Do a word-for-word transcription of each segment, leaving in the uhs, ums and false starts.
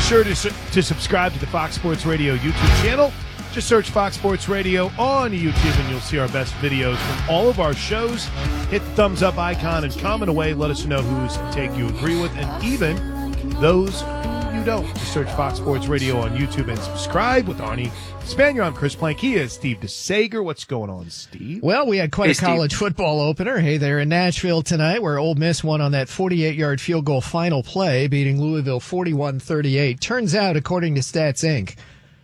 sure to, su- to subscribe to the Fox Sports Radio YouTube channel. Just search Fox Sports Radio on YouTube and you'll see our best videos from all of our shows. Hit the thumbs up icon and comment away. Let us know whose take you agree with and even those you don't. Just search Fox Sports Radio on YouTube and subscribe with Arnie Spanier. I'm Chris Plank. He is Steve DeSager. What's going on, Steve? Well, we had quite hey, a college Steve. football opener. Hey, they're in Nashville tonight where Ole Miss won on that forty-eight-yard field goal final play, beating Louisville forty-one thirty-eight. Turns out, according to Stats Incorporated,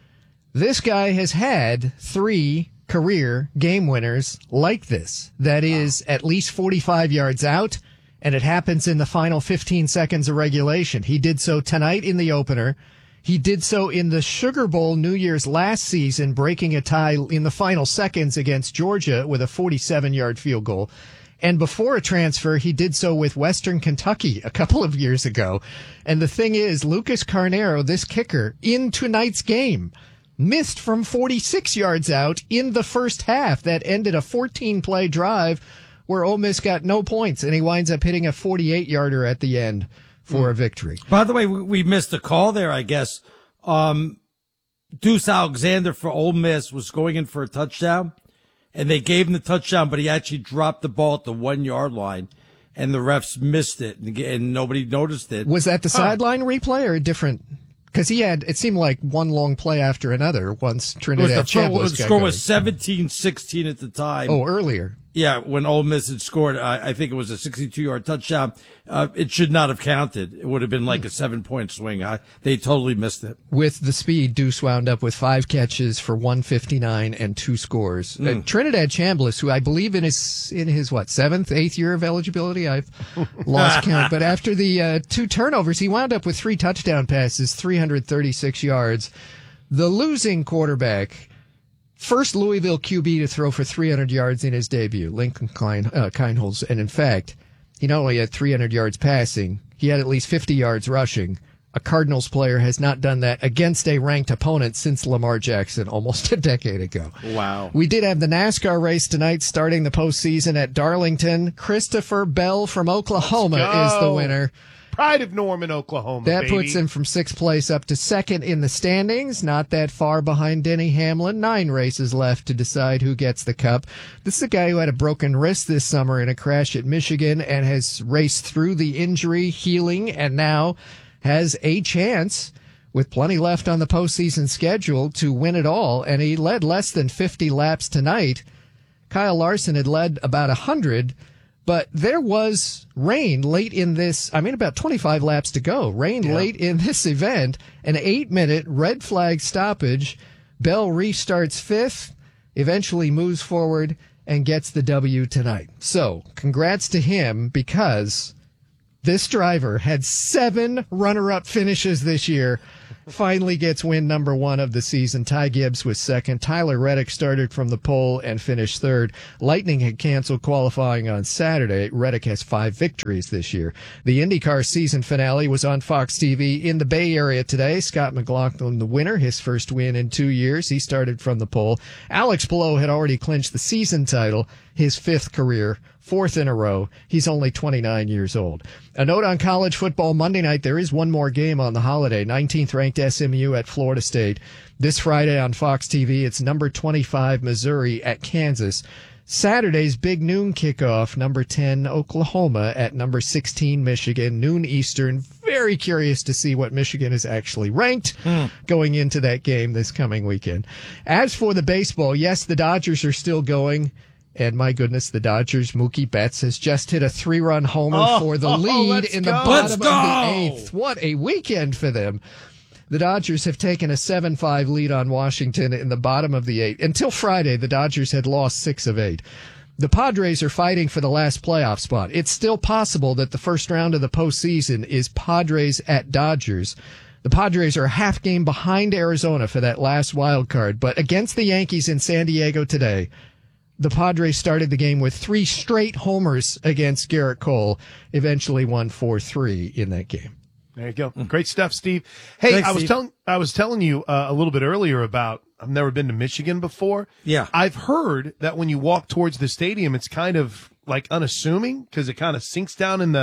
this guy has had three career game winners like this. That is at least forty-five yards out, and it happens in the final fifteen seconds of regulation. He did so tonight in the opener. He did so in the Sugar Bowl New Year's last season, breaking a tie in the final seconds against Georgia with a forty-seven-yard field goal. And before a transfer, he did so with Western Kentucky a couple of years ago. And the thing is, Lucas Carnero, this kicker, in tonight's game, missed from forty-six yards out in the first half. That ended a fourteen-play drive where Ole Miss got no points, and he winds up hitting a forty-eight-yarder at the end for a victory. By the way, we, we missed a call there, I guess. Um, Deuce Alexander for Ole Miss was going in for a touchdown, and they gave him the touchdown, but he actually dropped the ball at the one-yard line, and the refs missed it, and, and nobody noticed it. Was that the Huh. sideline replay or a different? Because he had, it seemed like one long play after another once It was Trinidad the, Chambliss the got score going. was seventeen sixteen at the time. Oh, earlier. Yeah, when Ole Miss had scored, I, I think it was a sixty-two-yard touchdown. Uh, it should not have counted. It would have been like a seven-point swing. I, they totally missed it. With the speed, Deuce wound up with five catches for one fifty-nine and two scores. Mm. Uh, Trinidad Chambliss, who I believe in his in his what seventh, eighth year of eligibility, I've lost count. But after the uh, two turnovers, he wound up with three touchdown passes, three hundred thirty-six yards. The losing quarterback. First Louisville Q B to throw for three hundred yards in his debut, Lincoln Klein, uh, Kienholz. And in fact, he not only had three hundred yards passing, he had at least fifty yards rushing. A Cardinals player has not done that against a ranked opponent since Lamar Jackson almost a decade ago. Wow. We did have the NASCAR race tonight starting the postseason at Darlington. Christopher Bell from Oklahoma Let's is go. the winner. Pride of Norman, Oklahoma, That baby. puts him from sixth place up to second in the standings, not that far behind Denny Hamlin. Nine races left to decide who gets the cup. This is a guy who had a broken wrist this summer in a crash at Michigan and has raced through the injury, healing, and now has a chance, with plenty left on the postseason schedule, to win it all. And he led less than fifty laps tonight. Kyle Larson had led about one hundred. But there was rain late in this, I mean, about twenty-five laps to go. Rain Yeah. late in this event, an eight-minute red flag stoppage. Bell restarts fifth, eventually moves forward, and gets the W tonight. So, congrats to him, because this driver had seven runner-up finishes this year. Finally gets win number one of the season. Ty Gibbs was second. Tyler Reddick started from the pole and finished third. Lightning had canceled qualifying on Saturday. Reddick has five victories this year. The IndyCar season finale was on Fox T V in the Bay Area today. Scott McLaughlin, the winner, his first win in two years. He started from the pole. Alex Palou had already clinched the season title, his fifth career, fourth in a row. He's only twenty-nine years old. A note on college football Monday night. There is one more game on the holiday. nineteenth ranked S M U at Florida State. This Friday on Fox T V, it's number twenty-five Missouri at Kansas. Saturday's big noon kickoff, number ten Oklahoma at number sixteen Michigan, noon Eastern. Very curious to see what Michigan is actually ranked mm. going into that game this coming weekend. As for the baseball, yes, the Dodgers are still going. And my goodness, the Dodgers, Mookie Betts has just hit a three-run homer Oh, for the oh, lead let's in the go. bottom Let's of go. the eighth. What a weekend for them. The Dodgers have taken a seven five lead on Washington in the bottom of the eighth. Until Friday, the Dodgers had lost six of eight. The Padres are fighting for the last playoff spot. It's still possible that the first round of the postseason is Padres at Dodgers. The Padres are a half game behind Arizona for that last wild card, but against the Yankees in San Diego today, the Padres started the game with three straight homers against Garrett Cole, eventually won four three in that game. There you go. Great stuff, Steve. Hey, Thanks, I was Steve. telling I was telling you uh, a little bit earlier about I've never been to Michigan before. Yeah. I've heard that when you walk towards the stadium, it's kind of like unassuming because it kind of sinks down in the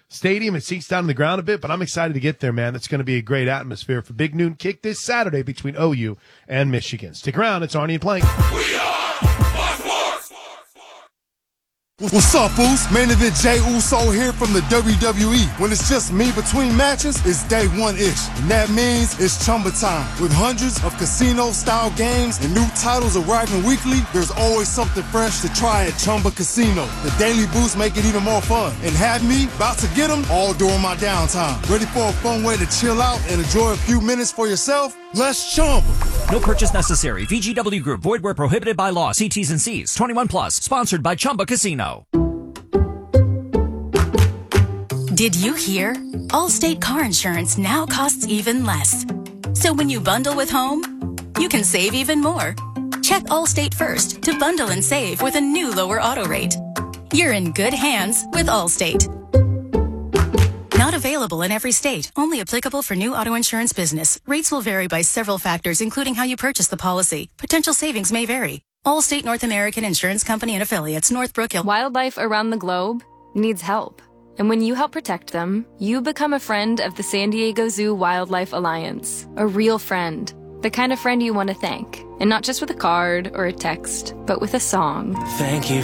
stadium. It seats down to the ground a bit, but I'm excited to get there, man. It's going to be a great atmosphere for Big Noon Kick this Saturday between O U and Michigan. Stick around. It's Arnie and Plank. We are Fox Sports. What's up, Boost? Main event Jay Uso here from the W W E. When it's just me between matches, it's day one-ish. And that means it's Chumba time. With hundreds of casino-style games and new titles arriving weekly, there's always something fresh to try at Chumba Casino. The Daily Boost make it even more fun. And have me about to get them all during my downtime. Ready for a fun way to chill out and enjoy a few minutes for yourself? Let's Chumba. No purchase necessary. V G W Group. Void where prohibited by law. See T's and C's. twenty-one plus. Sponsored by Chumba Casino. Did you hear? Allstate car insurance now costs even less. So when you bundle with home, you can save even more. Check Allstate first to bundle and save with a new lower auto rate. You're in good hands with Allstate. Not available in every state. Only applicable for new auto insurance business. Rates will vary by several factors, including how you purchase the policy. Potential savings may vary. Allstate North American Insurance Company and affiliates, Northbrook Hill. Wildlife around the globe needs help. And when you help protect them, you become a friend of the San Diego Zoo Wildlife Alliance. A real friend. The kind of friend you want to thank. And not just with a card or a text, but with a song. Thank you